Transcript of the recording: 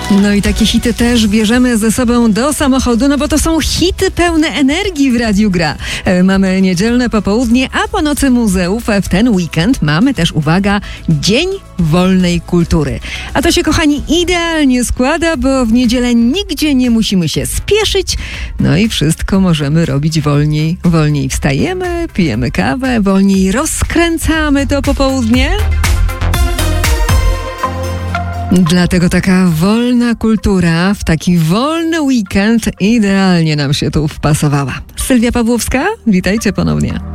No i takie hity też bierzemy ze sobą do samochodu, no bo to są hity pełne energii w Radiu Gra. Mamy niedzielne popołudnie, a po nocy muzeów w ten weekend mamy też, uwaga, Dzień Wolnej Kultury. A to się, kochani, idealnie składa, bo w niedzielę nigdzie nie musimy się spieszyć, no i wszystko możemy robić wolniej. Wolniej wstajemy, pijemy kawę, wolniej rozkręcamy to popołudnie. Dlatego taka wolna kultura w taki wolny weekend idealnie nam się tu wpasowała. Sylwia Pawłowska, witajcie ponownie.